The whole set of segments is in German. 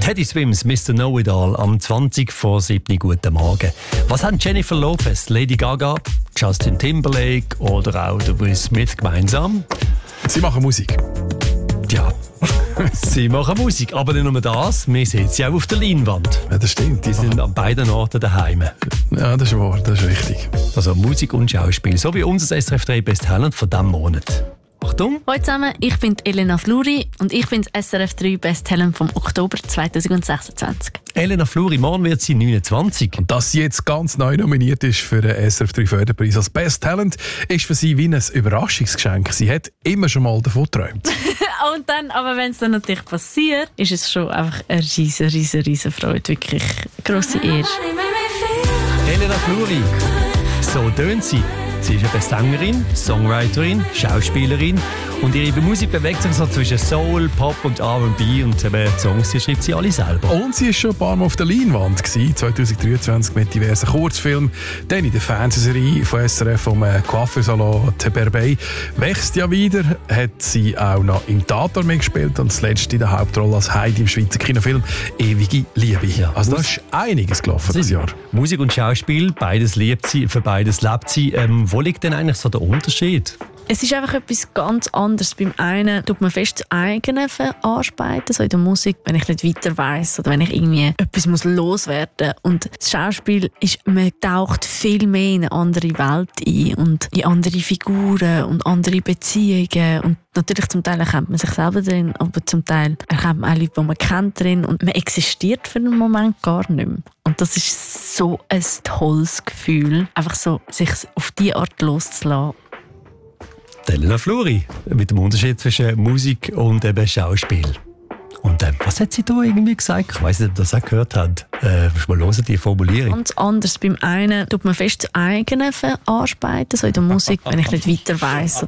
Teddy Swims, Mr. Know-It-All, am 20 vor 7. Guten Morgen. Was haben Jennifer Lopez, Lady Gaga, Justin Timberlake oder auch der Will Smith gemeinsam? Sie machen Musik. Ja, sie machen Musik, aber nicht nur das, wir sehen sie auch auf der Leinwand. Ja, das stimmt. Die sind an beiden Orten daheim. Ja, das ist wahr, das ist richtig. Also Musik und Schauspiel, so wie unser SRF 3 Best Talent von diesem Monat. Achtung! Hallo zusammen, ich bin Elena Fluri und ich bin das SRF 3 Best Talent vom Oktober 2026. Elena Fluri, morgen wird sie 29. Und dass sie jetzt ganz neu nominiert ist für den SRF 3 Förderpreis als Best Talent, ist für sie wie ein Überraschungsgeschenk. Sie hat immer schon mal davon geträumt. Und dann, aber wenn es dann natürlich passiert, ist es schon einfach eine riesen Freude. Wirklich eine grosse Ehre. Elena Fluri, so tönt sie. Sie ist eine Sängerin, Songwriterin, Schauspielerin und ihre Musik bewegt sich so zwischen Soul, Pop und R&B und eben die Songs, die schreibt sie alle selber. Und sie war schon ein paar Mal auf der Leinwand, 2023 mit diversen Kurzfilmen, dann in der Fernsehserie von SRF vom Coiffeursalon Teberbey. Wächst ja wieder, hat sie auch noch im Tator mitgespielt und zuletzt in der Hauptrolle als Heidi im Schweizer Kinofilm «Ewige Liebe». Ja, also da ist einiges gelaufen dieses Jahr. Musik und Schauspiel, beides liebt sie, für beides lebt sie. Wo liegt denn eigentlich so der Unterschied? Es ist einfach etwas ganz anderes. Beim einen tut man fest das eigene verarbeiten, so in der Musik, wenn ich nicht weiter weiss oder wenn ich irgendwie etwas muss loswerden muss. Und das Schauspiel ist, man taucht viel mehr in eine andere Welt ein und in andere Figuren und andere Beziehungen. Und natürlich zum Teil erkennt man sich selber drin, aber zum Teil erkennt man auch Leute, die man kennt drin und man existiert für einen Moment gar nicht mehr. Und das ist so ein tolles Gefühl, einfach so sich auf diese Art loszulassen. Elena Fluri, mit dem Unterschied zwischen Musik und eben Schauspiel. Und was hat sie da irgendwie gesagt? Ich weiss nicht, ob ihr das auch gehört habt. Mal hören, die Formulierung. Ganz anders. Beim einen tut man fest das eigene verarbeiten, so in der Musik, wenn ich nicht weiter weiss.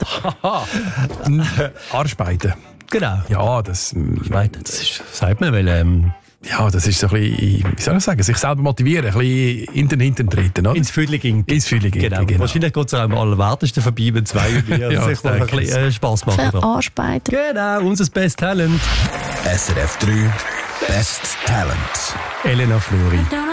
Arbeiten. Genau. Ja, das ist, sagt man, weil... ja, das ist so ein bisschen, wie soll ich sagen, sich selber motivieren, ein bisschen in den Hintern treten, oder? Ins Füdli ging. Genau. Wahrscheinlich geht es am allerwertesten vorbei, wenn zwei ja, sich mal ein bisschen Spass machen. Verarbeiten. Genau, unser Best Talent. SRF 3 Best Talent. Elena Fluri.